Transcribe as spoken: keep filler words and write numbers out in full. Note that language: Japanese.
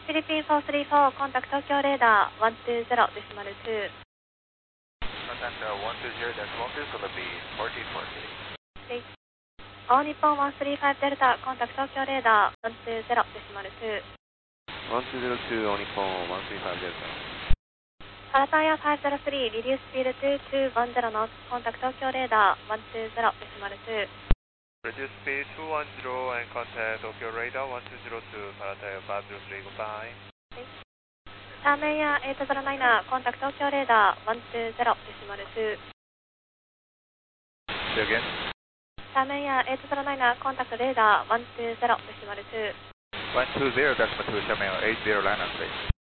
フィリピンフォースリーフォー、コンタクト東京レーダー、ワンツーゼロデシマルツー。 Contact uh, one two zero dash one two, Philippines, fourteen forty. オー日本ワンスリーファイブデルタ、コンタクト東京レーダー、ワンツーゼロデシマルツー。 one two zero two, all Nippon, one three five Delta. パラタイヤファイブゼロスリー、リデューススピードツーツーワンゼロノーツ、コンタクト東京レーダー、ワンツーゼロデシマルツー。 Reduce speed two one zero and contact Tokyo radar one two zero two, Parataya five zero three, goodbye. ターメンヤエイトゼロナイン、コンタクト東京レーダー、ワンツーゼロデシマルツー。 Say again? ターメンヤエイトゼロナイン、コンタクトレーダー、ワンツーゼロデシマルツー。 one two zero dash two, Shamil eight zero line up, please.